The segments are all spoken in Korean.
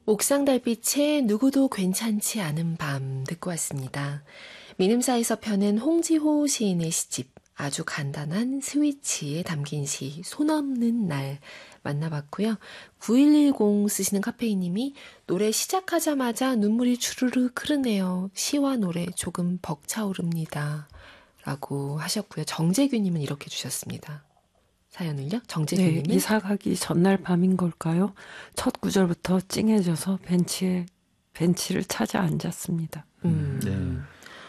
옥상 달빛에 누구도 괜찮지 않은 밤 듣고 왔습니다. 민음사에서 펴낸 홍지호 시인의 시집 아주 간단한 스위치에 담긴 시 손 없는 날 만나봤고요. 9110 쓰시는 카페이님이 노래 시작하자마자 눈물이 주르륵 흐르네요. 시와 노래 조금 벅차오릅니다. 라고 하셨고요. 정재규님은 이렇게 주셨습니다. 사연을요? 정재규님은 네, 이사 가기 전날 밤인 걸까요? 첫 구절부터 찡해져서 벤치를 찾아 앉았습니다. 네.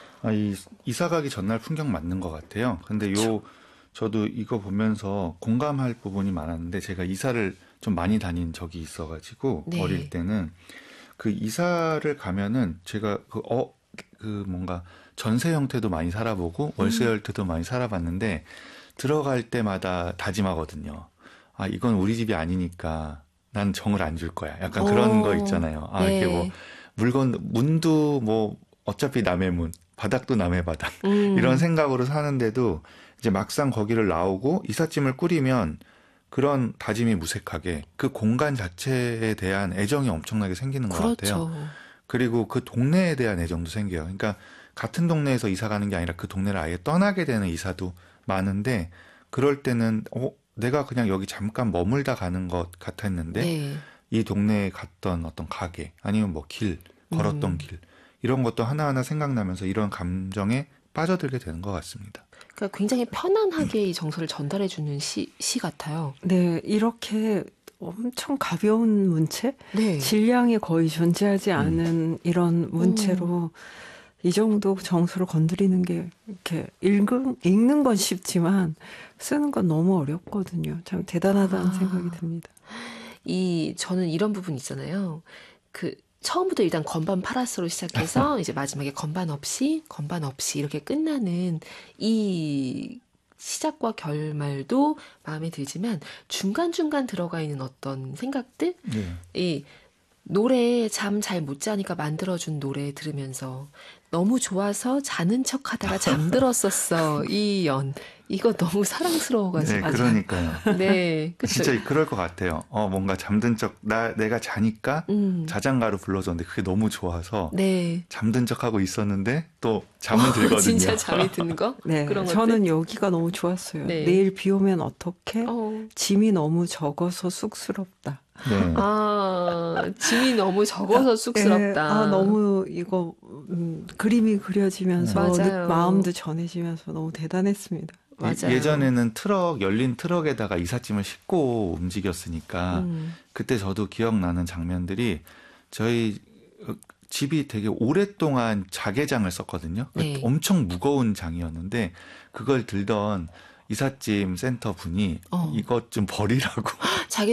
이사 가기 전날 풍경 맞는 것 같아요. 근데 저도 이거 보면서 공감할 부분이 많았는데 제가 이사를 좀 많이 다닌 적이 있어가지고 네. 어릴 때는 그 이사를 가면은 제가 뭔가 전세 형태도 많이 살아보고 월세 형태도 많이 살아봤는데 들어갈 때마다 다짐하거든요. 아, 이건 우리 집이 아니니까 난 정을 안 줄 거야. 약간 그런 거 있잖아요. 아, 네. 이게 뭐 문도 뭐 어차피 남의 문, 바닥도 남의 바닥 이런 생각으로 사는데도 이제 막상 거기를 나오고 이삿짐을 꾸리면 그런 다짐이 무색하게 그 공간 자체에 대한 애정이 엄청나게 생기는 것 그렇죠. 같아요. 그리고 그 동네에 대한 애정도 생겨요. 그러니까 같은 동네에서 이사 가는 게 아니라 그 동네를 아예 떠나게 되는 이사도 많은데 그럴 때는 내가 그냥 여기 잠깐 머물다 가는 것 같았는데 네. 이 동네에 갔던 어떤 가게 아니면 뭐 걸었던 길 이런 것도 하나하나 생각나면서 이런 감정에 빠져들게 되는 것 같습니다. 그러니까 굉장히 편안하게 이 정서를 전달해주는 시 같아요. 네, 이렇게 엄청 가벼운 문체? 네. 질량이 거의 존재하지 않은 이런 문체로 이 정도 정서를 건드리는 게 이렇게 읽는 건 쉽지만 쓰는 건 너무 어렵거든요. 참 대단하다는 생각이 듭니다. 저는 이런 부분 있잖아요. 처음부터 일단 건반 파라스로 시작해서 이제 마지막에 건반 없이 이렇게 끝나는 이 시작과 결말도 마음에 들지만 중간중간 들어가 있는 어떤 생각들? 네. 이 노래 잠 잘 못 자니까 만들어준 노래 들으면서 너무 좋아서 자는 척 하다가 잠들었었어. 이거 너무 사랑스러워가지고. 네, 그러니까요. 네. 그쵸? 진짜 그럴 것 같아요. 뭔가 잠든 척, 내가 자니까 자장가로 불러줬는데 그게 너무 좋아서 네. 잠든 척 하고 있었는데 또 잠은 들거든요. 진짜 잠이 드는 거? 네, 그런 저는 것들? 여기가 너무 좋았어요. 네. 내일 비 오면 어떡해? 어. 짐이 너무 적어서 쑥스럽다. 네. 짐이 너무 적어서 쑥스럽다. 너무 이거 그림이 그려지면서 맞아요. 마음도 전해지면서 너무 대단했습니다. 맞아요. 예전에는 열린 트럭에다가 이삿짐을 싣고 움직였으니까 그때 저도 기억나는 장면들이 저희 집이 되게 오랫동안 자개장을 썼거든요. 네. 엄청 무거운 장이었는데 그걸 들던 이삿짐 센터 분이 이것 좀 버리라고